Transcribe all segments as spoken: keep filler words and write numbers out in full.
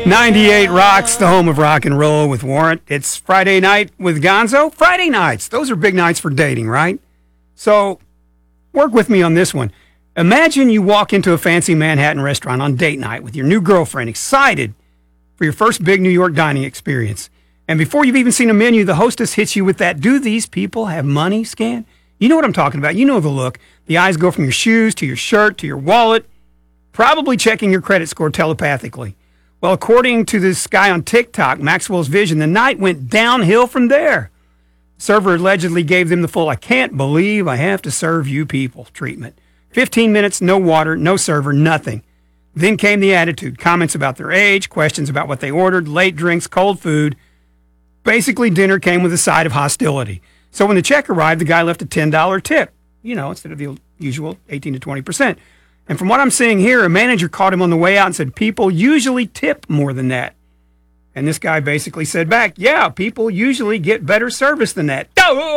ninety-eight Rocks, the home of rock and roll with Warrant. It's Friday night with Gonzo. Friday nights, those are big nights for dating, right? So work with me on this one. Imagine you walk into a fancy Manhattan restaurant on date night with your new girlfriend, excited for your first big New York dining experience. And before you've even seen a menu, the hostess hits you with that "do these people have money" scan. You know what I'm talking about. You know the look. The eyes go from your shoes to your shirt to your wallet, probably checking your credit score telepathically. Well, according to this guy on TikTok, Maxwell's Vision, the night went downhill from there. The server allegedly gave them the full "I can't believe I have to serve you people" treatment. fifteen minutes, no water, no server, nothing. Then came the attitude, comments about their age, questions about what they ordered, late drinks, cold food. Basically, dinner came with a side of hostility. So when the check arrived, the guy left a ten dollars tip, you know, instead of the usual eighteen to twenty percent. And from what I'm seeing here, a manager caught him on the way out and said, people usually tip more than that. And this guy basically said back, yeah, people usually get better service than that.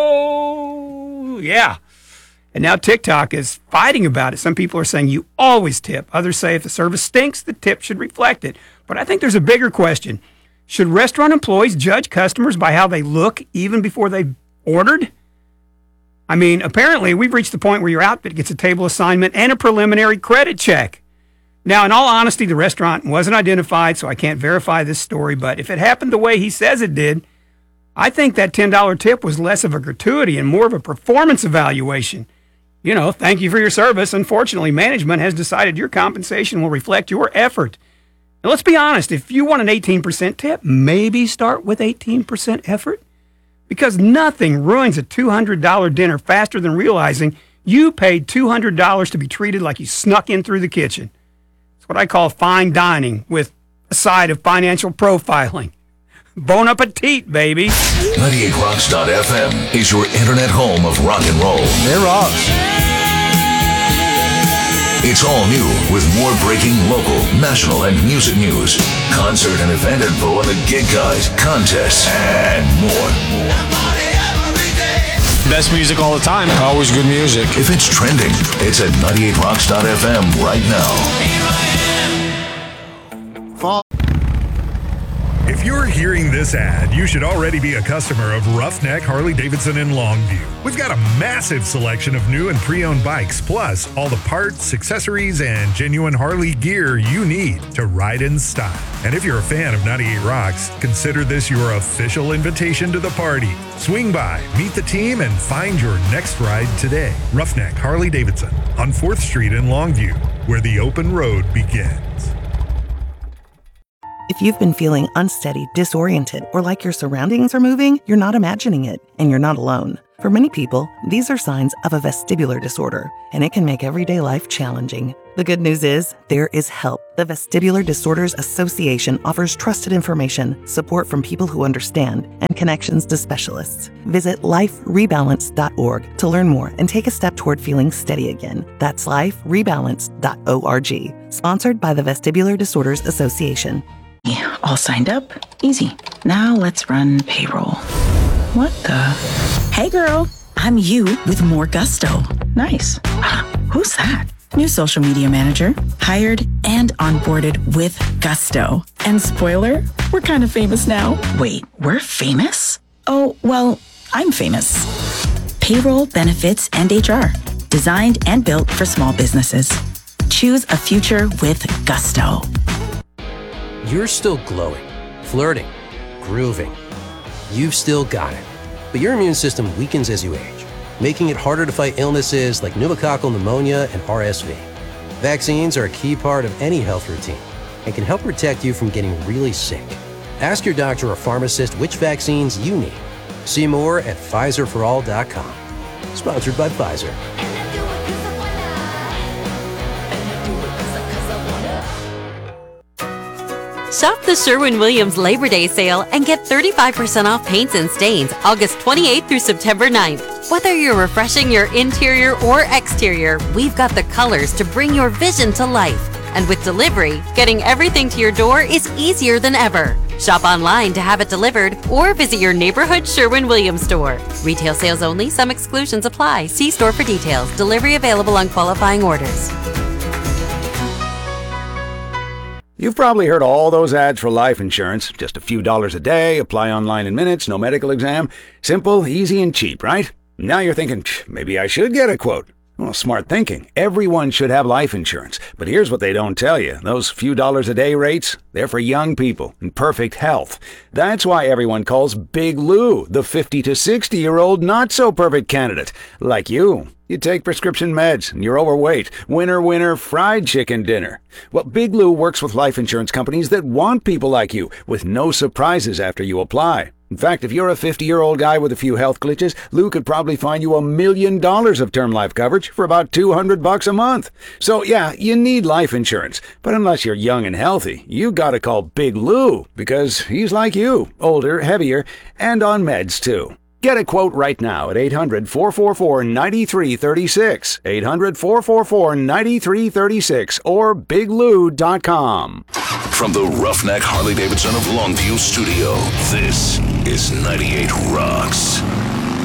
Oh, yeah. And now TikTok is fighting about it. Some people are saying you always tip. Others say if the service stinks, the tip should reflect it. But I think there's a bigger question. Should restaurant employees judge customers by how they look even before they've ordered? I mean, apparently we've reached the point where your outfit gets a table assignment and a preliminary credit check. Now, in all honesty, the restaurant wasn't identified, so I can't verify this story. But if it happened the way he says it did, I think that ten dollars tip was less of a gratuity and more of a performance evaluation. You know, thank you for your service. Unfortunately, management has decided your compensation will reflect your effort. Now, let's be honest. If you want an eighteen percent tip, maybe start with eighteen percent effort. Because nothing ruins a two hundred dollars dinner faster than realizing you paid two hundred dollars to be treated like you snuck in through the kitchen. It's what I call fine dining with a side of financial profiling. Bon appetit, baby. ninety-eight rocks dot f m is your internet home of rock and roll. It rocks. It's all new with more breaking local, national, and music news, concert and event info on the gig guides, contests, and more. Best music all the time. Always good music. If it's trending, it's at ninety-eight rocks dot f m right now. If you're hearing this ad, you should already be a customer of Roughneck Harley-Davidson in Longview. We've got a massive selection of new and pre-owned bikes, plus all the parts, accessories, and genuine Harley gear you need to ride in style. And if you're a fan of ninety-eight Rocks, consider this your official invitation to the party. Swing by, meet the team, and find your next ride today. Roughneck Harley-Davidson on fourth street in Longview, where the open road begins. If you've been feeling unsteady, disoriented, or like your surroundings are moving, you're not imagining it, and you're not alone. For many people, these are signs of a vestibular disorder, and it can make everyday life challenging. The good news is, there is help. The Vestibular Disorders Association offers trusted information, support from people who understand, and connections to specialists. Visit life rebalance dot org to learn more and take a step toward feeling steady again. That's life rebalance dot org. Sponsored by the Vestibular Disorders Association. All signed up? Easy. Now let's run payroll. What the? Hey girl, I'm you with more gusto. Nice. Who's that? New social media manager, hired and onboarded with gusto. And spoiler, we're kind of famous now. Wait, we're famous? Oh, well, I'm famous. Payroll, benefits, and H R. Designed and built for small businesses. Choose a future with gusto. You're still glowing, flirting, grooving. You've still got it. But your immune system weakens as you age, making it harder to fight illnesses like pneumococcal pneumonia and R S V. Vaccines are a key part of any health routine and can help protect you from getting really sick. Ask your doctor or pharmacist which vaccines you need. See more at Pfizer for all dot com. Sponsored by Pfizer. Shop the Sherwin-Williams Labor Day sale and get thirty-five percent off paints and stains August twenty-eighth through September ninth. Whether you're refreshing your interior or exterior, we've got the colors to bring your vision to life. And with delivery, getting everything to your door is easier than ever. Shop online to have it delivered or visit your neighborhood Sherwin-Williams store. Retail sales only. Some exclusions apply. See store for details. Delivery available on qualifying orders. You've probably heard all those ads for life insurance. Just a few dollars a day, apply online in minutes, no medical exam. Simple, easy, and cheap, right? Now you're thinking, maybe I should get a quote. Well, smart thinking. Everyone should have life insurance. But here's what they don't tell you. Those few dollars a day rates, they're for young people in perfect health. That's why everyone calls Big Lou the fifty to sixty-year-old not-so-perfect candidate. Like you. You take prescription meds, and you're overweight. Winner, winner, fried chicken dinner. Well, Big Lou works with life insurance companies that want people like you, with no surprises after you apply. In fact, if you're a fifty-year-old guy with a few health glitches, Lou could probably find you a million dollars of term life coverage for about two hundred bucks a month. So yeah, you need life insurance. But unless you're young and healthy, you gotta call Big Lou, because he's like you, older, heavier, and on meds too. Get a quote right now at eight hundred, four four four, nine three three six, eight hundred, four four four, nine three three six, or big lou dot com. From the Roughneck Harley Davidson of Longview studio, this is ninety-eight Rocks.